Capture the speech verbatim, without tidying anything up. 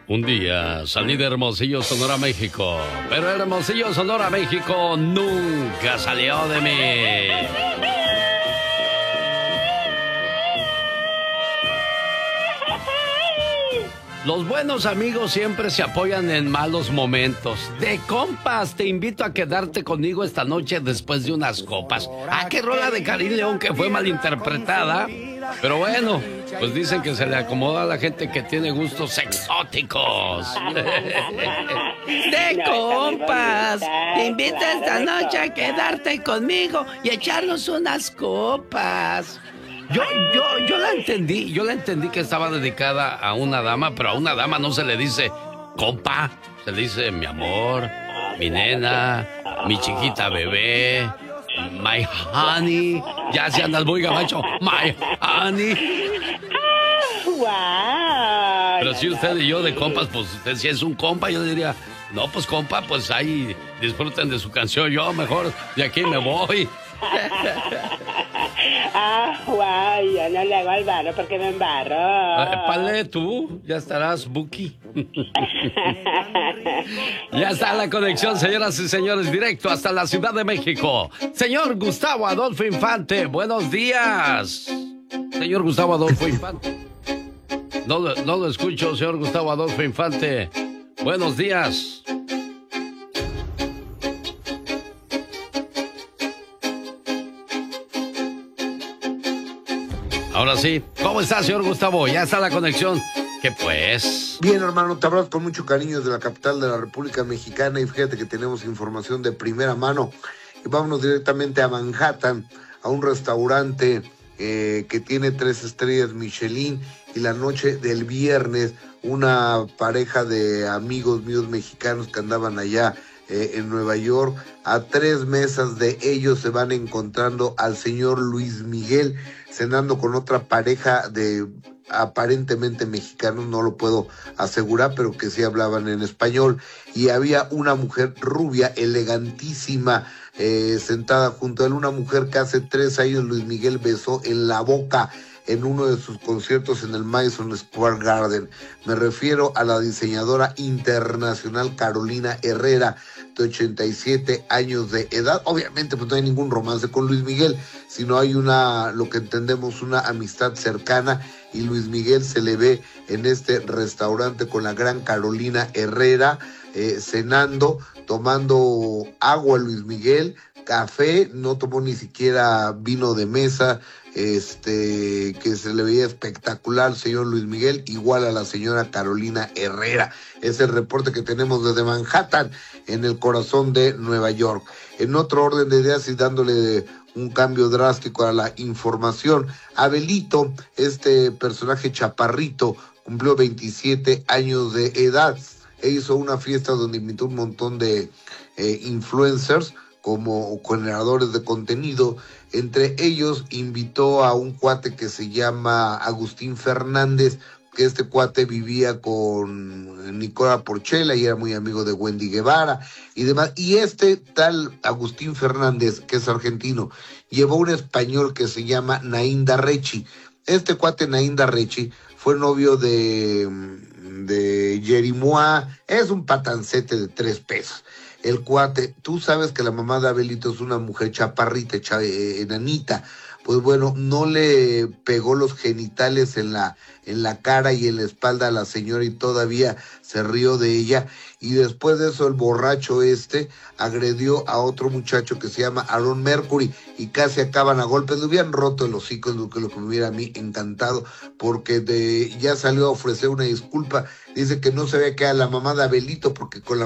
Un día salí de Hermosillo, Sonora, México, pero Hermosillo, Sonora, México nunca salió de mí. Los buenos amigos siempre se apoyan en malos momentos. De compas, te invito a quedarte conmigo esta noche después de unas copas. Ah, qué rola de Karim León que fue malinterpretada. Pero bueno, pues dicen que se le acomoda a la gente que tiene gustos exóticos. De compas, te invito esta noche a quedarte conmigo y echarnos unas copas. Yo, yo, yo la entendí, yo la entendí que estaba dedicada a una dama, pero a una dama no se le dice compa, se le dice mi amor, mi nena, mi chiquita bebé, my honey. Ya se andas muy gabacho, my honey. Wow. Pero si usted y yo de compas, pues usted si es un compa, yo diría, no, pues compa, pues ahí disfruten de su canción, yo mejor de aquí me voy. Ah, guay, yo no le hago al barro porque me embarro. Ah, Pale, tú, ya estarás, Buki. Ya está la conexión, señoras y señores, directo hasta la Ciudad de México. Señor Gustavo Adolfo Infante, buenos días. Señor Gustavo Adolfo Infante. No, no lo escucho, señor Gustavo Adolfo Infante. Buenos días. Ahora sí, ¿cómo está, señor Gustavo? Ya está la conexión. ¿Qué pues? Bien, hermano, te abrazo con mucho cariño desde la capital de la República Mexicana y fíjate que tenemos información de primera mano. Y vámonos directamente a Manhattan, a un restaurante eh, que tiene tres estrellas Michelin, y la noche del viernes una pareja de amigos míos mexicanos que andaban allá eh, en Nueva York, a tres mesas de ellos se van encontrando al señor Luis Miguel cenando con otra pareja de aparentemente mexicanos, no lo puedo asegurar, pero que sí hablaban en español, y había una mujer rubia, elegantísima, eh, sentada junto a él, una mujer que hace tres años Luis Miguel besó en la boca en uno de sus conciertos en el Madison Square Garden. Me refiero a la diseñadora internacional Carolina Herrera, de ochenta y siete años de edad. Obviamente pues no hay ningún romance con Luis Miguel, sino hay una, lo que entendemos, una amistad cercana, y Luis Miguel se le ve en este restaurante con la gran Carolina Herrera, eh, cenando, tomando agua Luis Miguel, café, no tomó ni siquiera vino de mesa, este, que se le veía espectacular, señor Luis Miguel, igual a la señora Carolina Herrera. Es el reporte que tenemos desde Manhattan, en el corazón de Nueva York. En otro orden de ideas y dándole un cambio drástico a la información, Abelito, este personaje chaparrito, cumplió veintisiete años de edad e hizo una fiesta donde invitó un montón de eh, influencers como generadores de contenido. Entre ellos invitó a un cuate que se llama Agustín Fernández, que este cuate vivía con Nicola Porchela y era muy amigo de Wendy Guevara y demás. Y este tal Agustín Fernández, que es argentino, llevó un español que se llama Naín Darrechi. Este cuate Naín Darrechi fue novio de, de Jerimoa, es un patancete de tres pesos. El cuate, tú sabes que la mamá de Abelito es una mujer chaparrita, cha, eh, enanita. Pues bueno, no le pegó los genitales en la, en la cara y en la espalda a la señora y todavía se rió de ella. Y después de eso el borracho este agredió a otro muchacho que se llama Aaron Mercury y casi acaban a golpes. Le hubieran roto el hocico, lo que, lo que me hubiera a mí encantado, porque de, ya salió a ofrecer una disculpa. Dice que no sabía que era la mamá de Abelito porque con la